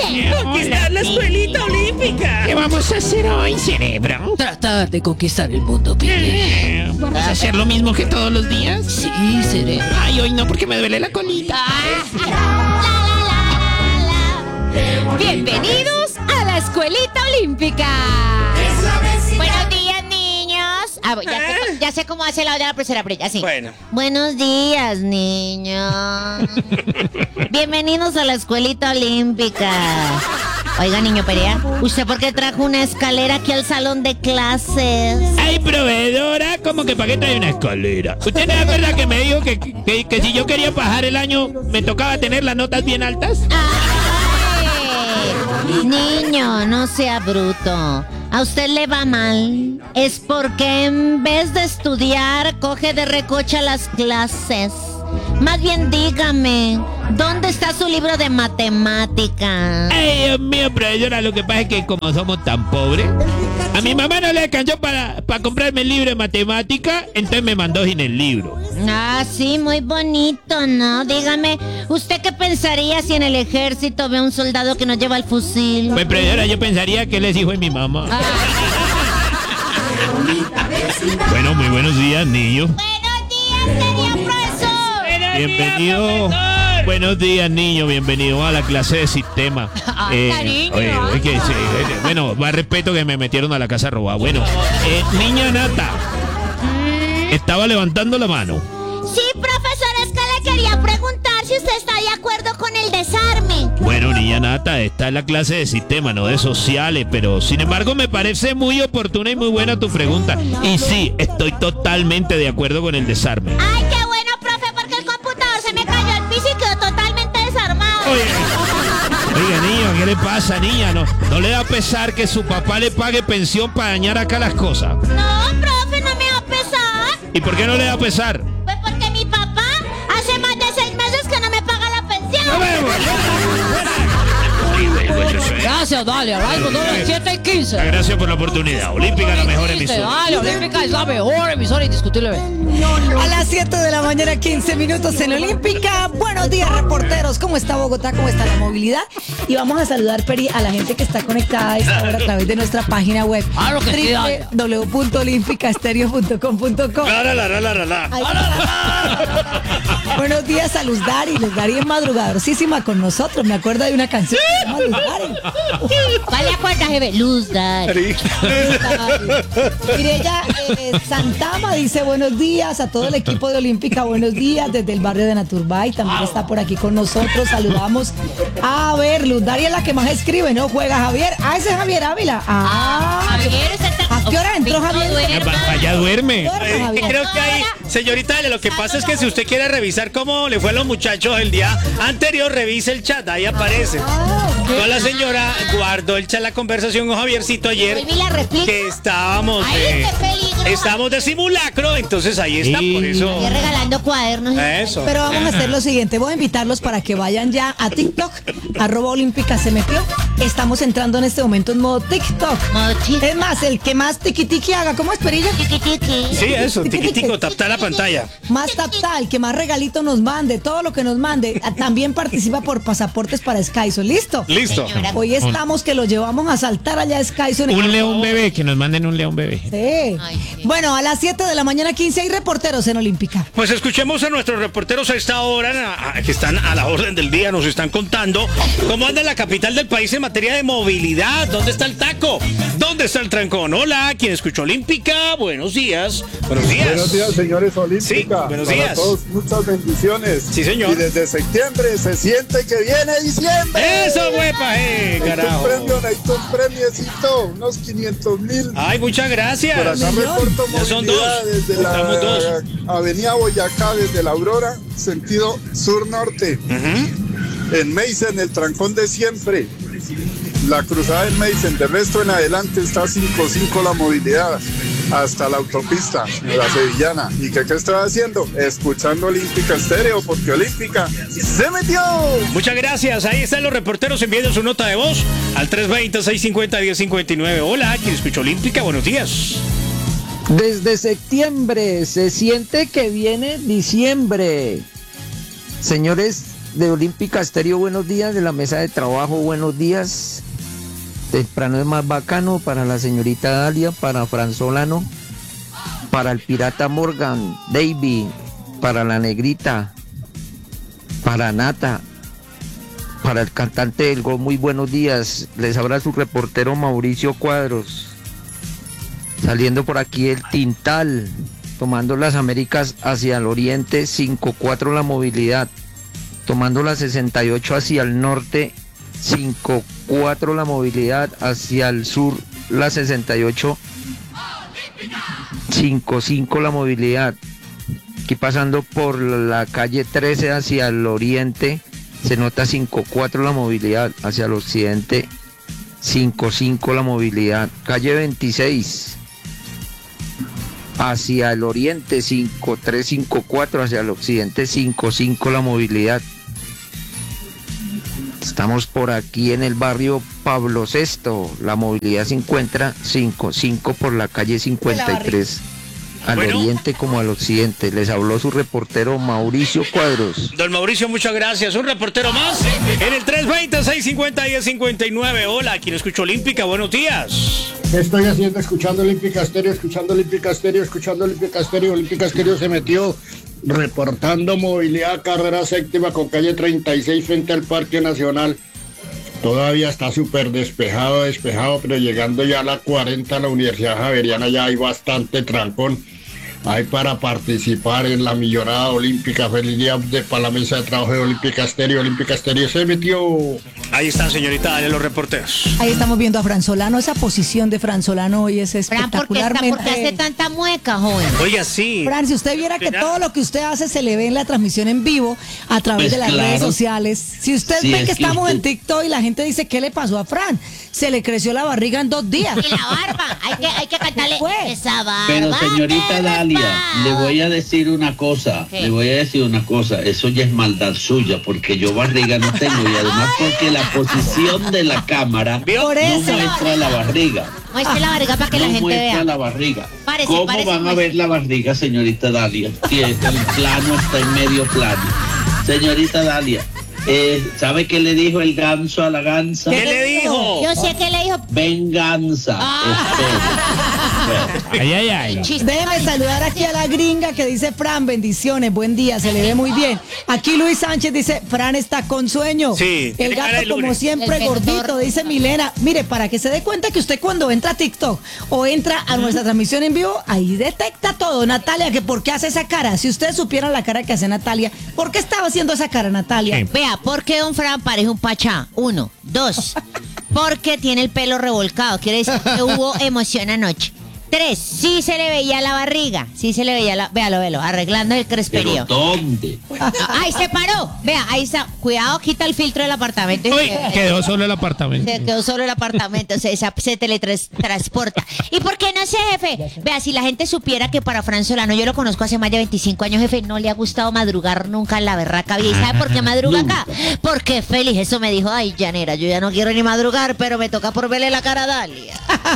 Conquistar la escuelita olímpica. ¿Qué vamos a hacer hoy, cerebro? Tratar de conquistar el mundo, Pili. ¿Vamos a hacer lo mismo que todos los días? Sí, cerebro. Ay, hoy no, porque me duele la colita. Bienvenidos a la escuelita olímpica. Buenos días, niños. Ya sé cómo hace la hora de la profesora, pero ya sí. Bueno. Buenos días, niños. Bienvenidos a la escuelita olímpica. Oiga, niño Perea, ¿usted por qué trajo una escalera aquí al salón de clases? Ay, proveedora, ¿cómo que para qué trae una escalera? ¿Usted no es verdad que me dijo que si yo quería pasar el año me tocaba tener las notas bien altas? ¡Ay! Niño, no sea bruto. A usted le va mal. Es porque en vez de estudiar, coge de recocha las clases. Más bien dígame, ¿dónde está su libro de matemáticas? Ay, Dios mío, profesora, lo que pasa es que como somos tan pobres, a mi mamá no le alcanzó para comprarme el libro de matemática, entonces me mandó sin el libro. Ah, sí, muy bonito, ¿no? Dígame, ¿usted qué pensaría si en el ejército ve a un soldado que no lleva el fusil? Pues, profesora, yo pensaría que él es hijo de mi mamá. Bueno, muy buenos días, niños. Buenos días, querido profesor. Bienvenido. Buenos días, niño. Bienvenido a la clase de sistema. Cariño. Bueno, más respeto que me metieron a la casa robada. Bueno, niña Nata, estaba levantando la mano. Sí, profesor, es que le quería preguntar si usted está de acuerdo con el desarme. Bueno, niña Nata, esta es la clase de sistema, no de sociales, pero sin embargo me parece muy oportuna y muy buena tu pregunta. Y sí, estoy totalmente de acuerdo con el desarme. Ay, qué bueno, profe, porque el computador se me cayó al piso y quedó totalmente desarmado. Oiga, niño, ¿qué le pasa, niña? ¿No le da pesar que su papá le pague pensión para dañar acá las cosas? No, profe, no me va a pesar. ¿Y por qué no le da pesar? Pues porque mi papá hace más de 6 meses que no me paga la pensión. Gracias, dale, algo, 7:15. Gracias por la oportunidad. Olímpica, la mejor emisora. Dale, Olímpica es la mejor emisora indiscutiblemente. A las 7 de la mañana, 15 minutos en Olímpica. Buenos días, reporteros. ¿Cómo está Bogotá? ¿Cómo está la movilidad? Y vamos a saludar, Peri, a la gente que está conectada a esta hora a través de nuestra página web Claro que sí, dale. www.olimpicaestereo.com.co. Buenos días a Luz Dari. Luz Dari es madrugadorcísima con nosotros. Me acuerdo de una canción que se llama Luz Dari. ¿Cuál le acuerdas, jefe? Luz, Dari. Mireya Santama dice buenos días a todo el equipo de Olímpica, buenos días desde el barrio de Naturbay, también está por aquí con nosotros, saludamos. A ver, Luz Daria es la que más escribe, ¿no? Juega Javier, ese es Javier Ávila. Javier, ¿a qué hora entró Javier? Vaya, duerme. Creo que ahí, señorita, lo que pasa es que si usted quiere revisar cómo le fue a los muchachos el día anterior, revise el chat, ahí aparece. Toda la señora guardó el chat, la conversación con Javiercito ayer, Hoy vi la réplica. que estábamos Ay, qué peligro. estábamos de simulacro, entonces ahí está, por eso. Estoy regalando cuadernos. Eso. Pero vamos a hacer lo siguiente, voy a invitarlos para que vayan ya a TikTok, @Olímpica se metió. Estamos entrando en este momento en modo TikTok. Es más, el que más tiki haga, ¿cómo es, Perilla? Sí, eso, tiquitico, tapta la pantalla. Más el que más regalito nos mande, todo lo que nos mande, también participa por pasaportes para Skyson. ¿Listo? Listo. Señora. Hoy estamos que lo llevamos a saltar allá a Skyson. Un león bebé, que nos manden un león bebé. Sí. Ay, sí. Bueno, a las 7 de la mañana, 15 hay reporteros en Olímpica. Pues escuchemos a nuestros reporteros a esta hora, que están a la orden del día, nos están contando cómo anda la capital del país en materia de movilidad. ¿Dónde está el taco? ¿Dónde está el trancón? Hola, ¿quién escuchó Olímpica? Buenos días. Buenos días. Buenos días, señores Olímpica. Sí, buenos Para días. todos, muchas bendiciones. Sí, señor. Y desde septiembre se siente que viene diciembre. ¡Eso, huepa, carajo! Necesito un premiecito, unos 500,000. Ay, muchas Por gracias. acá reporto Ya son movilidad dos. desde Estamos dos. la avenida Boyacá, desde la Aurora, sentido sur-norte. En Meissen, el trancón de siempre. La cruzada en Meissen, de resto en adelante está 5-5 la movilidad hasta la autopista, la sevillana. ¿Y qué estoy haciendo? Escuchando Olímpica Estéreo, porque Olímpica se metió. Muchas gracias. Ahí están los reporteros enviando su nota de voz al 320-650-1059. Hola, ¿quién escuchó Olímpica? Buenos días. Desde septiembre se siente que viene diciembre. Señores de Olímpica Estéreo, buenos días. De la mesa de trabajo, buenos días. Temprano es más bacano. Para la señorita Dalia, para Fran Solano, para el pirata Morgan, David, para la negrita, para Nata, para el cantante del gol, muy buenos días. Les habla su reportero Mauricio Cuadros. Saliendo por aquí el Tintal, tomando las Américas hacia el oriente, 5-4 la movilidad. Tomando la 68 hacia el norte, 5-4 la movilidad. Hacia el sur, la 68, 5-5 la movilidad. Aquí pasando por la calle 13 hacia el oriente, se nota 5-4 la movilidad. Hacia el occidente, 5-5 la movilidad. Calle 26 hacia el oriente, 5-3, 5-4, hacia el occidente, 5-5 la movilidad. Estamos por aquí en el barrio Pablo VI, la movilidad se encuentra 5-5 por la calle 53, al oriente como al occidente. Les habló su reportero Mauricio Cuadros. Don Mauricio, muchas gracias. Un reportero más en el 320-650-1059. Hola, ¿quién escucha Olímpica? Buenos días. ¿Qué estoy haciendo? Escuchando Olímpica Estéreo, escuchando Olímpica Estéreo, escuchando Olímpica Estéreo. Olímpica Estéreo se metió reportando movilidad, carrera séptima con calle 36 frente al Parque Nacional. Todavía está súper despejado, pero llegando ya a la 40, la Universidad Javeriana, ya hay bastante trancón. Hay para participar en la millonada olímpica. Feliz día para la mesa de trabajo de Olímpica Estéreo. Olímpica Estéreo se metió. Ahí están, señorita, dale los reporteros. Ahí estamos viendo a Fran Solano. Esa posición de Fran Solano hoy es espectacularmente. ¿Por qué hace tanta mueca, joven? Oiga, sí. Fran, si usted viera que todo lo que usted hace se le ve en la transmisión en vivo a través de las redes sociales. Si usted ve que estamos en TikTok y la gente dice, ¿qué le pasó a Fran? Se le creció la barriga en 2 días. Y la barba, hay que cantarle esa barba. Pero señorita Dalia, le voy a decir una cosa, eso ya es maldad suya, porque yo barriga no tengo, y además porque la posición de la cámara no muestra la barriga. Muestre la barriga para que la gente vea. No muestra la barriga. ¿Cómo van a ver la barriga, señorita Dalia? Si el plano está en medio plano. Señorita Dalia, ¿sabe qué le dijo el ganso a la gansa? ¿Qué le dijo? Yo sé que le dijo. Venganza. Ay. Déjeme saludar aquí a la gringa que dice: Fran, bendiciones, buen día, se le ve muy bien. Aquí Luis Sánchez dice: Fran está con sueño. Sí. El gato como siempre gordito, dice Milena. Mire, para que se dé cuenta que usted cuando entra a TikTok o entra a nuestra transmisión en vivo, ahí detecta todo. Natalia, que por qué hace esa cara. Si ustedes supieran la cara que hace Natalia, ¿por qué estaba haciendo esa cara, Natalia? Vea, porque don Fran parece un pachá. 1, 2. Porque tiene el pelo revolcado. Quiere decir que hubo emoción anoche. 3, sí se le veía la barriga. Sí se le veía la... Véalo, arreglando el cresperío. ¿Pero dónde? ¡Ay, se paró! Vea, ahí está. Cuidado, quita el filtro del apartamento. Uy, quedó solo el apartamento. Se quedó solo el apartamento, se teletransporta. ¿Y por qué no sé, jefe? Vea, si la gente supiera que para Fran Solano, yo lo conozco hace más de 25 años, jefe, no le ha gustado madrugar nunca en la berraca vida. ¿Y sabe por qué madruga acá? Porque feliz, eso me dijo: ay, llanera, yo ya no quiero ni madrugar, pero me toca por verle la cara a Dalia.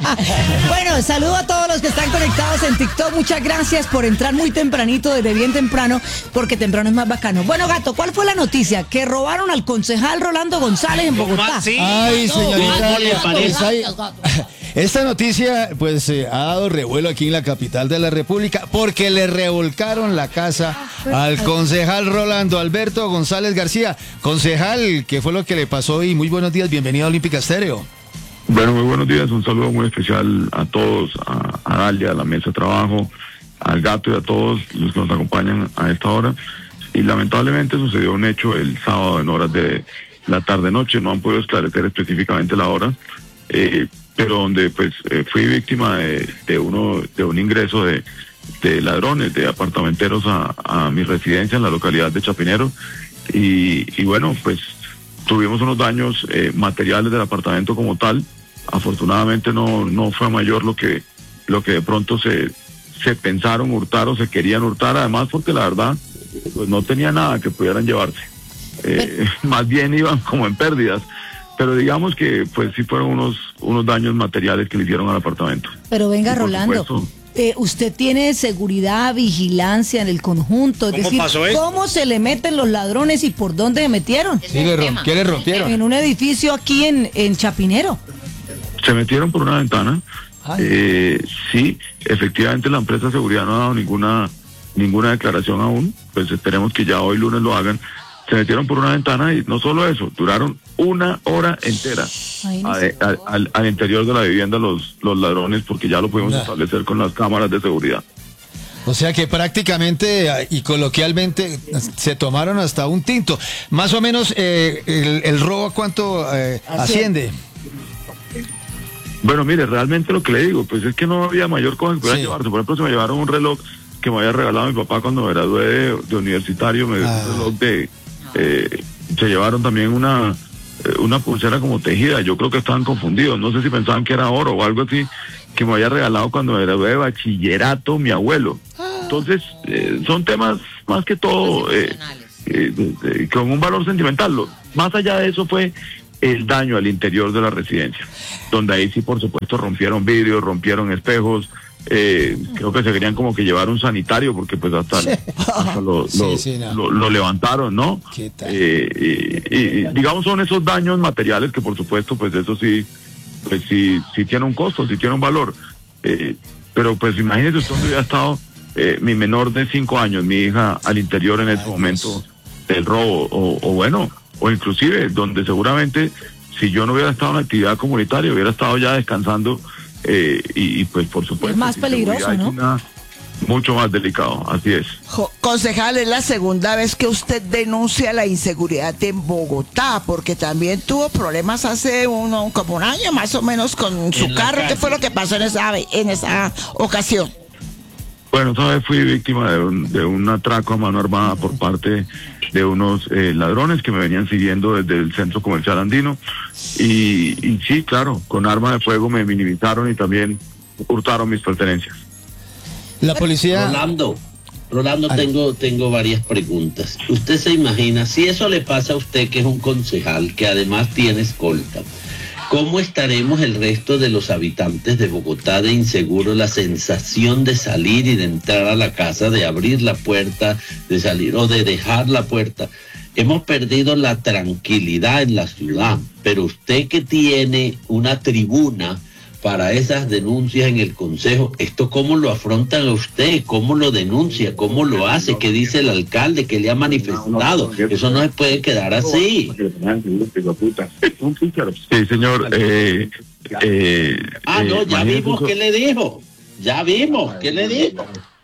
Bueno, saludo a todos los que están conectados en TikTok. Muchas gracias por entrar muy tempranito, desde bien temprano, porque temprano es más bacano. Bueno, gato, ¿cuál fue la noticia? Que robaron al concejal Rolando González en Bogotá. Sí. Ay, señorita, ¿cómo le parece? esta noticia pues ha dado revuelo aquí en la capital de la República porque le revolcaron la casa al concejal Rolando Alberto González García. Concejal, ¿qué fue lo que le pasó hoy? Muy buenos días, bienvenido a Olímpica Estéreo. Bueno, muy buenos días, un saludo muy especial a todos, a Dalia, a la mesa de trabajo, al gato y a todos los que nos acompañan a esta hora. Y lamentablemente sucedió un hecho el sábado en horas de la tarde-noche, no han podido esclarecer específicamente la hora, pero donde pues fui víctima de un ingreso de ladrones, de apartamenteros a mi residencia en la localidad de Chapinero, y bueno, pues tuvimos unos daños materiales del apartamento como tal. Afortunadamente no fue mayor lo que de pronto se pensaron hurtar o se querían hurtar, además porque la verdad pues no tenía nada que pudieran llevarse, más bien iban como en pérdidas, pero digamos que pues sí fueron unos daños materiales que le hicieron al apartamento. Pero venga, Rolando, usted tiene seguridad, vigilancia en el conjunto. Es ¿Cómo decir, pasó eso? ¿cómo se le meten los ladrones y por dónde se metieron? Sí, ¿qué le rompieron? En un edificio aquí en Chapinero. Se metieron por una ventana. Sí, efectivamente la empresa de seguridad no ha dado ninguna declaración aún, pues esperemos que ya hoy lunes lo hagan. Se metieron por una ventana y no solo eso, duraron 1 hora entera al interior de la vivienda los ladrones, porque ya lo pudimos establecer con las cámaras de seguridad. O sea que prácticamente y coloquialmente se tomaron hasta un tinto. Más o menos el robo, ¿a cuánto asciende? Bueno, mire, realmente lo que le digo, pues es que no había mayor cosa que pudiera llevarse. Por ejemplo, se me llevaron un reloj que me había regalado mi papá cuando me gradué de universitario, un reloj se llevaron también una pulsera como tejida. Yo creo que estaban confundidos, no sé si pensaban que era oro o algo así, que me había regalado cuando me gradué de bachillerato mi abuelo. Entonces, son temas más que todo con un valor sentimental. Más allá de eso fue el daño al interior de la residencia, donde ahí sí, por supuesto, rompieron vidrios, rompieron espejos. Creo que se querían como que llevar un sanitario, porque pues hasta lo levantaron, ¿no? Y digamos, son esos daños materiales que por supuesto, pues eso sí, pues sí tiene un costo, sí tiene un valor. Pero pues imagínese usted donde hubiera estado mi menor de 5 años, mi hija, al interior en ese momento del robo, o inclusive donde seguramente si yo no hubiera estado en actividad comunitaria, hubiera estado ya descansando. Y pues por supuesto es más peligroso, ¿no? Mucho más delicado, así es. Concejal, es la segunda vez que usted denuncia la inseguridad en Bogotá, porque también tuvo problemas hace como un año más o menos con su carro. ¿Qué fue lo que pasó en esa ocasión? Bueno, esta vez fui víctima de un atraco a mano armada por parte de unos ladrones que me venían siguiendo desde el centro comercial andino y sí, claro, con arma de fuego me minimizaron y también hurtaron mis pertenencias. La policía... Rolando, tengo varias preguntas. ¿Usted se imagina, si eso le pasa a usted, que es un concejal, que además tiene escolta, cómo estaremos el resto de los habitantes de Bogotá de inseguro? La sensación de salir y de entrar a la casa, de abrir la puerta, de salir o de dejar la puerta. Hemos perdido la tranquilidad en la ciudad, pero usted que tiene una tribuna para esas denuncias en el Consejo, ¿esto cómo lo afrontan a usted? ¿Cómo lo denuncia? ¿Cómo lo hace? ¿Qué dice el alcalde? ¿Qué le ha manifestado? Eso no se puede quedar así. Sí, señor. Ya vimos qué le dijo. Ya vimos qué le dijo.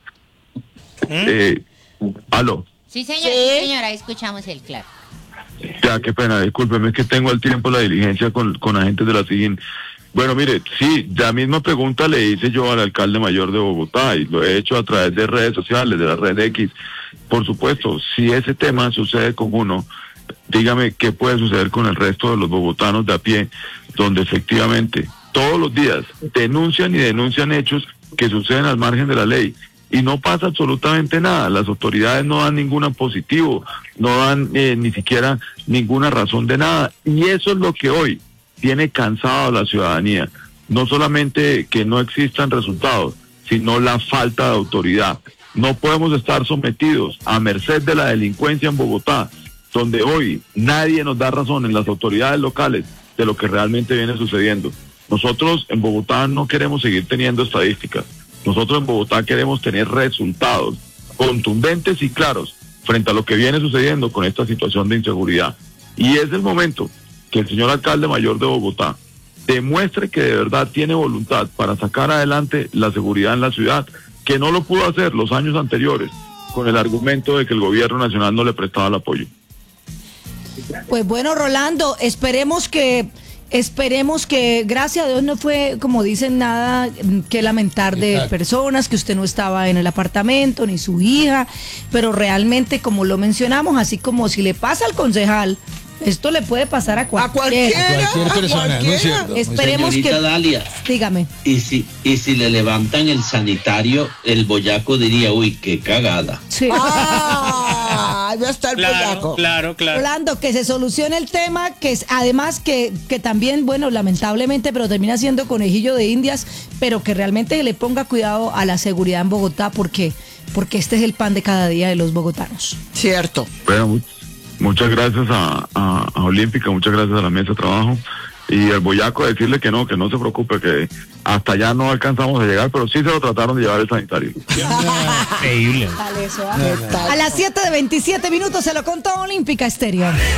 ¿Aló? Sí, señora, escuchamos el claro. Ya, qué pena, discúlpeme, es que tengo al tiempo la diligencia con agentes de la SIGIN. Bueno, mire, sí, la misma pregunta le hice yo al alcalde mayor de Bogotá y lo he hecho a través de redes sociales, de la red X. Por supuesto, si ese tema sucede con uno, dígame qué puede suceder con el resto de los bogotanos de a pie, donde efectivamente todos los días denuncian hechos que suceden al margen de la ley y no pasa absolutamente nada. Las autoridades no dan ningún positivo, no dan ni siquiera ninguna razón de nada, y eso es lo que hoy tiene cansado a la ciudadanía. No solamente que no existan resultados, sino la falta de autoridad. No podemos estar sometidos a merced de la delincuencia en Bogotá, donde hoy nadie nos da razón en las autoridades locales de lo que realmente viene sucediendo. Nosotros en Bogotá no queremos seguir teniendo estadísticas. Nosotros en Bogotá queremos tener resultados contundentes y claros frente a lo que viene sucediendo con esta situación de inseguridad. Y es el momento que el señor alcalde mayor de Bogotá demuestre que de verdad tiene voluntad para sacar adelante la seguridad en la ciudad, que no lo pudo hacer los años anteriores, con el argumento de que el gobierno nacional no le prestaba el apoyo. Pues bueno, Rolando, esperemos que gracias a Dios no fue, como dicen, nada que lamentar de personas, que usted no estaba en el apartamento, ni su hija, pero realmente, como lo mencionamos, así como si le pasa al concejal, esto le puede pasar a cualquier persona, ¿no es cierto? Esperemos Señorita que... Dalia, dígame. Y si le levantan el sanitario, el boyaco diría, uy, qué cagada. Sí. ahí va a estar el boyaco. Claro. Rolando, que se solucione el tema, que es, además que también, bueno, lamentablemente, pero termina siendo conejillo de indias, pero que realmente le ponga cuidado a la seguridad en Bogotá, porque este es el pan de cada día de los bogotanos. Cierto. Bueno, muchas gracias a Olímpica, muchas gracias a la mesa de trabajo. Y el boyaco decirle que no se preocupe, que hasta allá no alcanzamos a llegar, pero sí se lo trataron de llevar el sanitario. Increíble. Dale, eso, a las 7:27 se lo contó Olímpica Estéreo.